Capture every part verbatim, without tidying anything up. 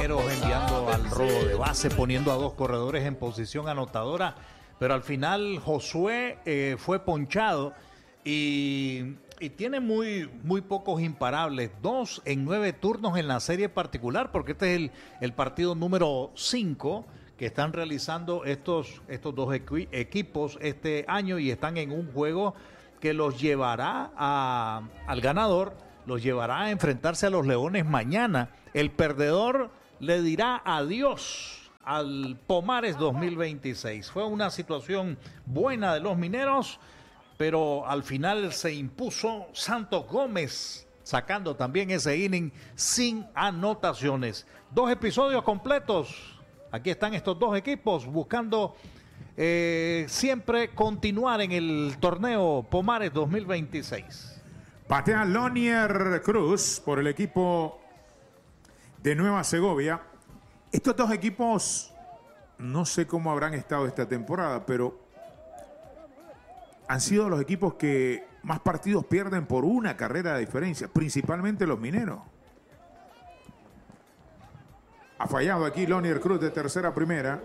Mineros enviando al robo de base, poniendo a dos corredores en posición anotadora, pero al final Josué eh, fue ponchado y, y tiene muy, muy pocos imparables, dos en nueve turnos en la serie particular, porque este es el, el partido número cinco que están realizando estos, estos dos equi- equipos este año y están en un juego que los llevará a, al ganador, los llevará a enfrentarse a los Leones mañana. El perdedor le dirá adiós al Pomares dos mil veintiséis. Fue una situación buena de los Mineros, pero al final se impuso Santos Gómez, sacando también ese inning sin anotaciones. Dos episodios completos. Aquí están estos dos equipos buscando eh, siempre continuar en el torneo Pomares dos mil veintiséis. Patea Lonier Cruz por el equipo de Nueva Segovia. Estos dos equipos, no sé cómo habrán estado esta temporada, pero han sido los equipos que más partidos pierden por una carrera de diferencia, principalmente los Mineros. Ha fallado aquí Lonier Cruz de tercera a primera.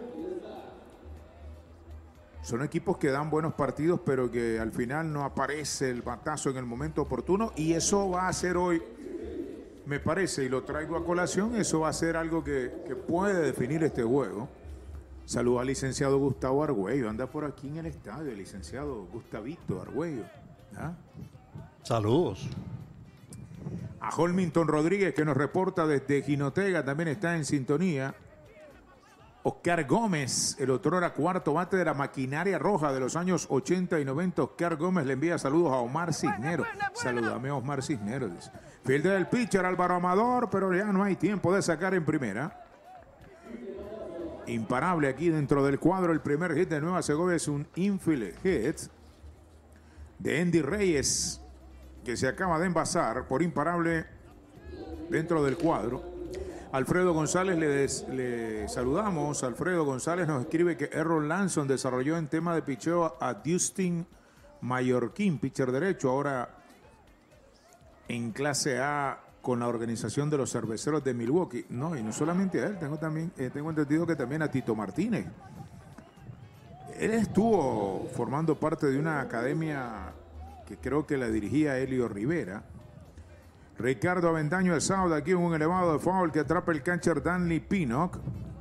Son equipos que dan buenos partidos, pero que al final no aparece el batazo en el momento oportuno. Y eso va a ser hoy, me parece, y lo traigo a colación, eso va a ser algo que, que puede definir este juego. Saludos al licenciado Gustavo Argüello. Anda por aquí en el estadio, el licenciado Gustavito Argüello. ¿Ah? Saludos. A Holmington Rodríguez, que nos reporta desde Jinotega, también está en sintonía. Oscar Gómez, el otrora cuarto bate de la maquinaria roja de los años ochenta y noventa. Oscar Gómez le envía saludos a Omar Cisneros. Saludame a Omar Cisneros, dice. Fielder del pitcher Álvaro Amador, pero ya no hay tiempo de sacar en primera. Imparable aquí dentro del cuadro. El primer hit de Nueva Segovia es un infield hit de Andy Reyes, que se acaba de envasar por imparable dentro del cuadro. Alfredo González, le, des, le saludamos. Alfredo González nos escribe que Errol Lanson desarrolló en tema de picheo a Dustin Mallorquín, pitcher derecho, ahora en clase A con la organización de los cerveceros de Milwaukee. No, y no solamente a él, tengo, también, eh, tengo entendido que también a Tito Martínez. Él estuvo formando parte de una academia que creo que la dirigía Helio Rivera. Ricardo Avendaño el sábado aquí en un elevado de foul que atrapa el catcher Danley Pinnock.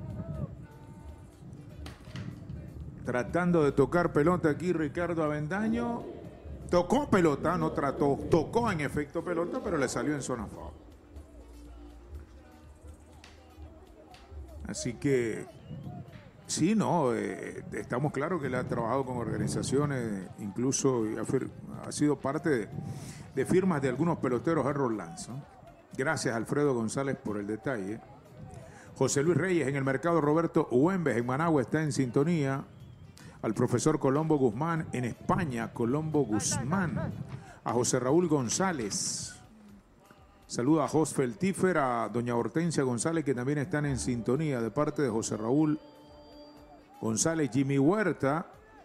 Tratando de tocar pelota aquí Ricardo Avendaño. Tocó pelota, no trató, tocó en efecto pelota, pero le salió en zona foul. Así que sí, no, eh, estamos claros que él ha trabajado con organizaciones, incluso ha, ha sido parte de, de firmas de algunos peloteros Errol Lanson. Gracias Alfredo González por el detalle. José Luis Reyes en el mercado Roberto Huembes en Managua está en sintonía. Al profesor Colombo Guzmán en España, Colombo Guzmán. A José Raúl González. Saluda a Jos Feltífer, a doña Hortensia González, que también están en sintonía de parte de José Raúl González. Jimmy Huerta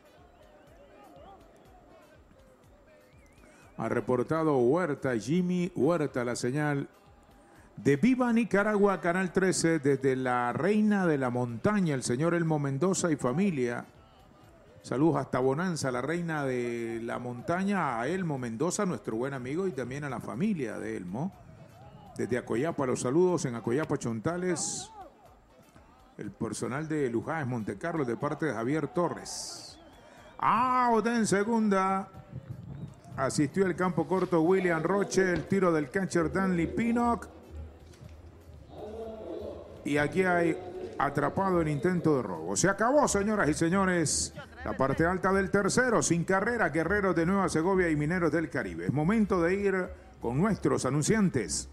ha reportado Huerta, Jimmy Huerta, la señal de Viva Nicaragua, Canal trece, desde la Reina de la Montaña, el señor Elmo Mendoza y familia. Saludos hasta Bonanza, la Reina de la Montaña, a Elmo Mendoza, nuestro buen amigo, y también a la familia de Elmo. Desde Acoyapa, los saludos en Acoyapa, Chontales. El personal de Lujáez, Montecarlo, de parte de Javier Torres. Out en segunda. Asistió al campo corto William Roche, el tiro del catcher Danley Pinnock. Y aquí hay atrapado en intento de robo. Se acabó, señoras y señores, la parte alta del tercero, sin carrera, Guerreros de Nueva Segovia y Mineros del Caribe. Es momento de ir con nuestros anunciantes.